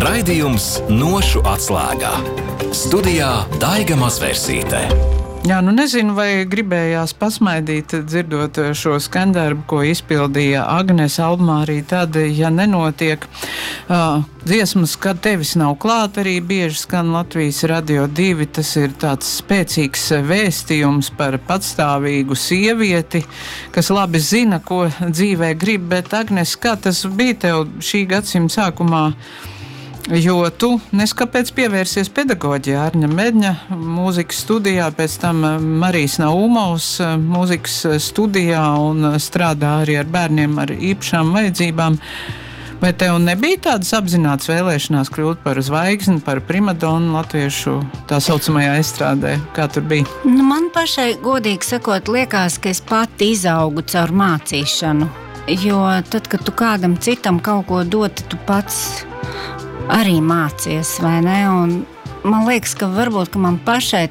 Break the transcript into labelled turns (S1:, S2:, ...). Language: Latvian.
S1: Raidījums Nošu atslēgā. Studijā Daiga Mazvērsīte.
S2: Jā, nezinu, vai gribējās pasmaidīt, dzirdot šo skandarbu, ko izpildīja Agnes albumā arī tad, ja nenotiek. Dziesmas, kad tevis nav klāt, arī bieži skan Latvijas Radio 2. Tas ir tāds spēcīgs vēstījums par patstāvīgu sievieti, kas labi zina, ko dzīvē grib, bet Agnes, kā tas bija tev šī gadsimta sākumā? Jo tu neskapēc pievērsies pedagoģijā, Arņa Medņa mūzikas studijā, pēc tam Marijas Naumovas mūzikas studijā un strādā arī ar bērniem ar īpašām vajadzībām. Vai tev nebija tādas apzinātas vēlēšanās kļūt par zvaigzni, par primadonu latviešu tā saucamajā estrādē? Kā tur bija?
S3: Man pašai, godīgi sakot, liekas, ka es pati izaugu caur mācīšanu. Jo tad, kad tu kādam citam kaut ko dod, tu pats arī mācies, vai ne? Un man liekas, ka varbūt, ka man pašai